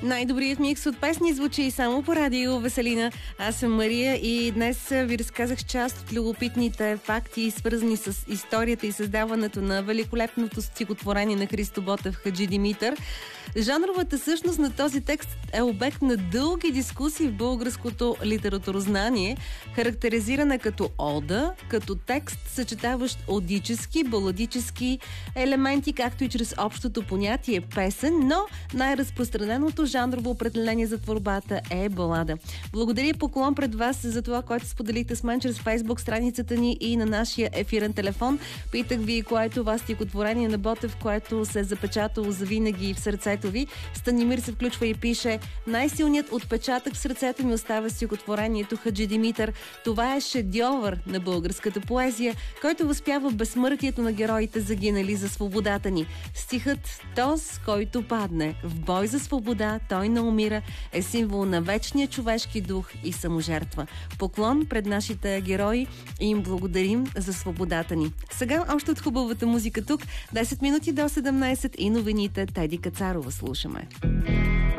Най-добрият микс от песни звучи само по радио Веселина. Аз съм Мария и днес ви разказах част от любопитните факти, свързани с историята и създаването на великолепното стихотворение на Христо Ботев Хаджи Димитър. Жанровата същност на този текст е обект на дълги дискусии в българското литературознание, характеризирана като ода, като текст, съчетаващ одически, баладически елементи, както и чрез общото понятие песен, но най-разпространеното жанрово определение за творбата е балада. Благодаря, поклон пред вас за това, което споделихте с мен чрез Фейсбук страницата ни и на нашия ефирен телефон. Питах ви кое е това стихотворение на Ботев, което се е запечатало завинаги в сърцето ви. Станимир се включва и пише: най-силният отпечатък в сърцето ми оставя стихотворението Хаджи Димитър. Това е шедьовър на българската поезия, който възпява безсмъртието на героите, загинали за свободата ни. Стихът "Тоз, който падне в бой за свобода, той не умира" е символ на вечния човешки дух и саможертва. Поклон пред нашите герои и им благодарим за свободата ни. Сега още от хубавата музика тук, 10 минути до 17 и новините. Теди Кацарова слушаме.